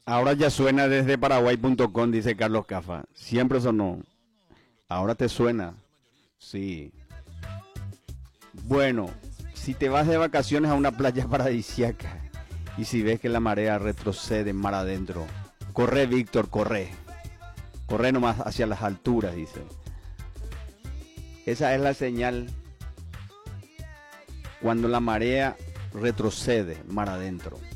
Ahora ya suena desde paraguay.com, dice Carlos Cafa. Siempre sonó. Ahora te suena. Sí. Bueno, si te vas de vacaciones a una playa paradisíaca y si ves que la marea retrocede mar adentro, corre, Víctor, corre. Corre nomás hacia las alturas, dice. Esa es la señal cuando la marea retrocede mar adentro.